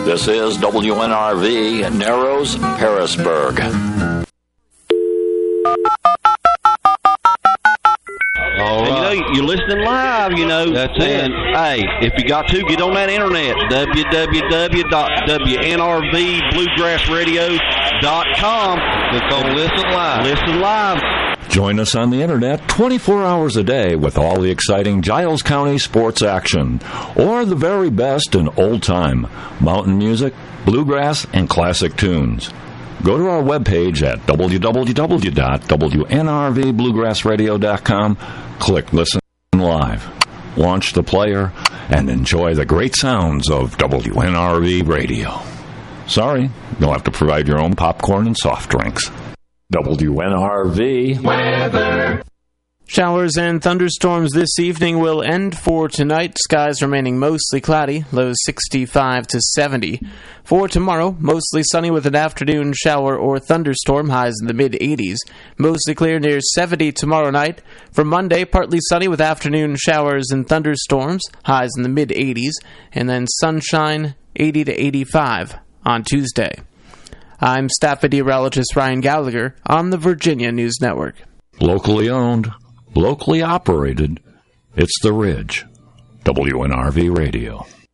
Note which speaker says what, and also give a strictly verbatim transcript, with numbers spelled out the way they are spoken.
Speaker 1: This is W N R V, Narrows, Harrisburg.
Speaker 2: All right.
Speaker 3: And, you know, you're listening live, you know.
Speaker 2: That's
Speaker 3: and,
Speaker 2: it.
Speaker 3: Hey, if you got to, get on that internet, w w w dot w n r v bluegrass radio dot com.
Speaker 2: Click on Listen Live.
Speaker 3: Listen live.
Speaker 1: Join us on the internet twenty-four hours a day with all the exciting Giles County sports action, or the very best in old-time mountain music, bluegrass, and classic tunes. Go to our webpage at w w w dot w n r v bluegrass radio dot com, click Listen Live, launch the player, and enjoy the great sounds of W N R V Radio. Sorry, you'll have to provide your own popcorn and soft drinks. W N R V weather.
Speaker 4: Showers and thunderstorms this evening will end for tonight. Skies remaining mostly cloudy, lows sixty-five to seventy. For tomorrow, mostly sunny with an afternoon shower or thunderstorm, highs in the mid-eighties. Mostly clear near seventy tomorrow night. For Monday, partly sunny with afternoon showers and thunderstorms, highs in the mid-eighties. And then sunshine, eighty to eighty-five on Tuesday. I'm staff meteorologist Ryan Gallagher on the Virginia News Network.
Speaker 1: Locally owned, locally operated, it's The Ridge. W N R V Radio.